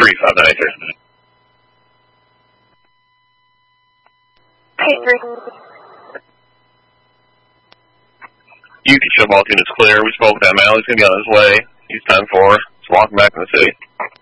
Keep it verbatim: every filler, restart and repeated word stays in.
three five nine three. Hey, three. You can ship all units clear. We spoke with that man. He's going to get on his way. He's ten four. He's walking back in the city.